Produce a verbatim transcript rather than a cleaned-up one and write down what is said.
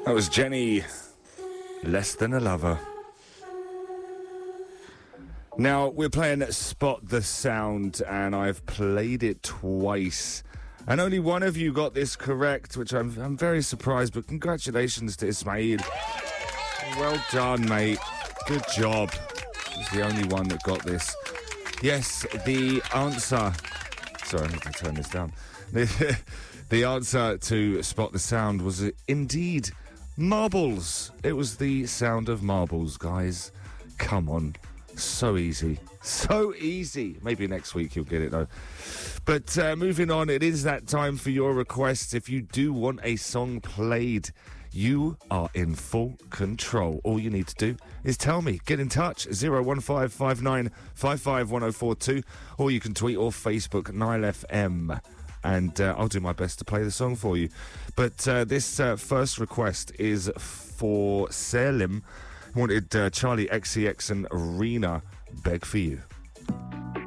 That was Jenny, Less Than a Lover. Now, we're playing Spot the Sound, and I've played it twice. And only one of you got this correct, which I'm, I'm very surprised, but congratulations to Ismail. Well done, mate. Good job. He's the only one that got this. Yes, the answer... Sorry, I need to turn this down. The, the answer to Spot the Sound was indeed marbles. It was the sound of marbles, guys. Come on. So easy. So easy. Maybe next week you'll get it, though. But uh, moving on, it is that time for your requests. If you do want a song played, you are in full control. All you need to do is tell me. Get in touch, zero one five five nine five five one zero four two, or you can tweet or Facebook Nile F M, and uh, I'll do my best to play the song for you. But uh, this uh, first request is for Selim, who wanted uh, Charlie X C X and Arena, Beg For You.